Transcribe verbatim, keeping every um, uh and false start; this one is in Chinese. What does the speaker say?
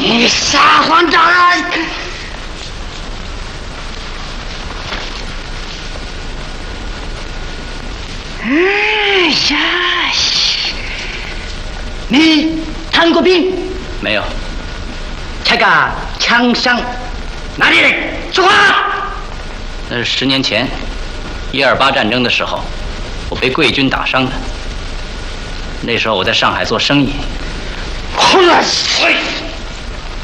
你撒谎大人！哎呀，你当过兵？ 没有。 这个枪伤哪里人？说话！ 那是十年前，一二八战争的时候，我被贵军打伤的。那时候我在上海做生意。 混乱！